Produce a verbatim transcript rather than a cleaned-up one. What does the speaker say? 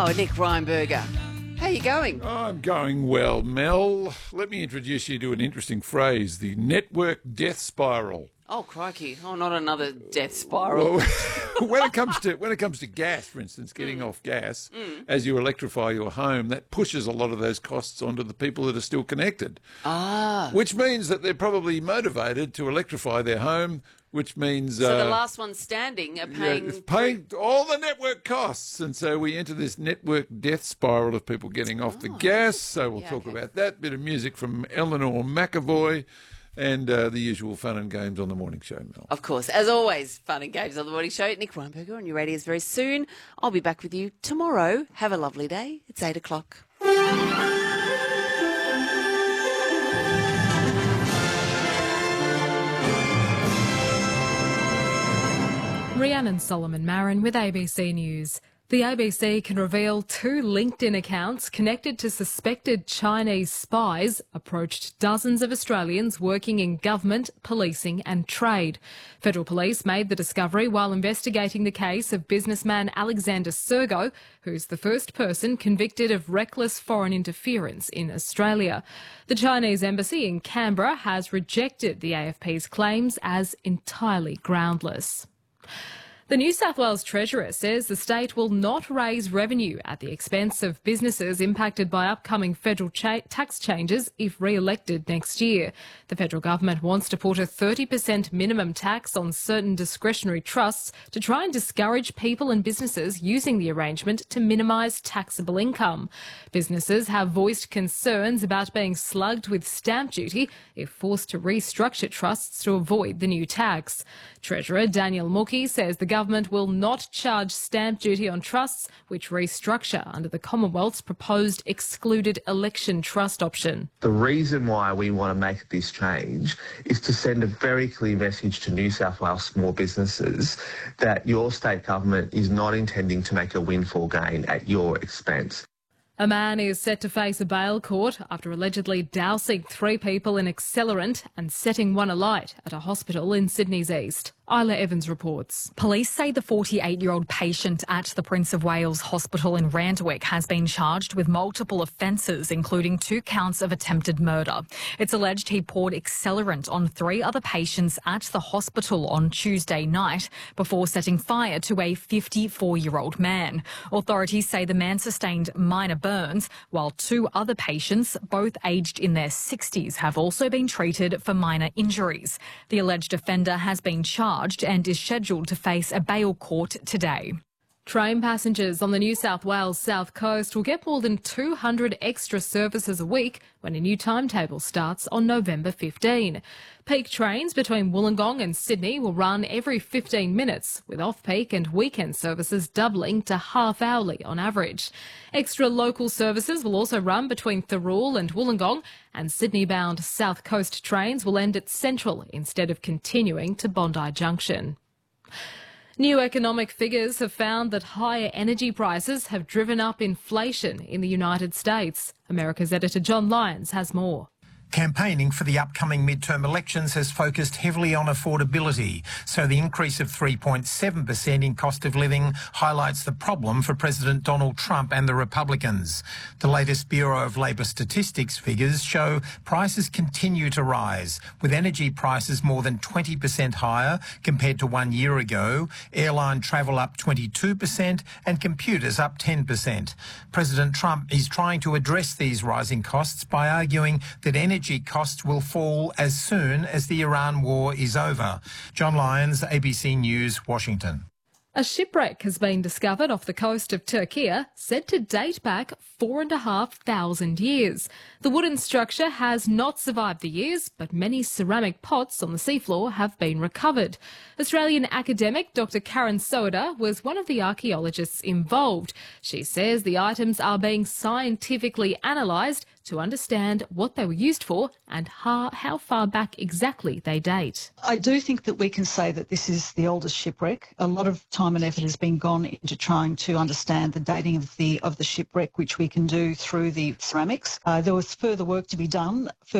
Oh, Nick Reinberger. How you going? I'm going well, Mel. Let me introduce you to an interesting phrase, the network death spiral. Oh, crikey. Oh, not another death spiral. Well, when it comes to when it comes to gas, for instance, getting Mm. off gas, Mm. as you electrify your home, that pushes a lot of those costs onto the people that are still connected. Ah. Which means that they're probably motivated to electrify their home, which means... So uh, the last ones standing are paying... Yeah, paying all the network costs. And so we enter this network death spiral of people getting off the gas. So we'll Yeah, talk okay. about that. Bit of music from Eleanor McAvoy and uh, the usual fun and games on the morning show, Mel. Of course, as always, fun and games on the morning show. Nick Reinberger on your radios very soon. I'll be back with you tomorrow. Have a lovely day. It's eight o'clock. Rhiannon Solomon Marin with A B C News. The A B C can reveal two LinkedIn accounts connected to suspected Chinese spies approached dozens of Australians working in government, policing and trade. Federal Police made the discovery while investigating the case of businessman Alexander Sergo, who's the first person convicted of reckless foreign interference in Australia. The Chinese embassy in Canberra has rejected the A F P's claims as entirely groundless. The New South Wales Treasurer says the state will not raise revenue at the expense of businesses impacted by upcoming federal cha- tax changes if re-elected next year. The federal government wants to put a thirty percent minimum tax on certain discretionary trusts to try and discourage people and businesses using the arrangement to minimise taxable income. Businesses have voiced concerns about being slugged with stamp duty if forced to restructure trusts to avoid the new tax. Treasurer Daniel Mookie says the government will not charge stamp duty on trusts which restructure under the Commonwealth's proposed excluded election trust option. The reason why we want to make this change is to send a very clear message to New South Wales small businesses that your state government is not intending to make a windfall gain at your expense. A man is set to face a bail court after allegedly dousing three people in accelerant and setting one alight at a hospital in Sydney's east. Isla Evans reports. Police say the forty-eight-year-old patient at the Prince of Wales Hospital in Randwick has been charged with multiple offences, including two counts of attempted murder. It's alleged he poured accelerant on three other patients at the hospital on Tuesday night before setting fire to a fifty-four-year-old man. Authorities say the man sustained minor burns, while two other patients, both aged in their sixties, have also been treated for minor injuries. The alleged offender has been charged and is scheduled to face a bail court today. Train passengers on the New South Wales South Coast will get more than two hundred extra services a week when a new timetable starts on November fifteenth. Peak trains between Wollongong and Sydney will run every fifteen minutes, with off-peak and weekend services doubling to half-hourly on average. Extra local services will also run between Thirroul and Wollongong, and Sydney-bound South Coast trains will end at Central instead of continuing to Bondi Junction. New economic figures have found that higher energy prices have driven up inflation in the United States. America's editor John Lyons has more. Campaigning for the upcoming midterm elections has focused heavily on affordability, so the increase of three point seven percent in cost of living highlights the problem for President Donald Trump and the Republicans. The latest Bureau of Labor Statistics figures show prices continue to rise, with energy prices more than twenty percent higher compared to one year ago, airline travel up twenty-two percent and computers up ten percent. President Trump is trying to address these rising costs by arguing that energy Energy costs will fall as soon as the Iran war is over. John Lyons, A B C News, Washington. A shipwreck has been discovered off the coast of Turkey, said to date back four and a half thousand years. The wooden structure has not survived the years, but many ceramic pots on the seafloor have been recovered. Australian academic Doctor Karen Soda was one of the archaeologists involved. She says the items are being scientifically analysed to understand what they were used for and how, how far back exactly they date. I do think that we can say that this is the oldest shipwreck. A lot of time and effort has been gone into trying to understand the dating of the of the shipwreck, which we can do through the ceramics. Uh, there was further work to be done.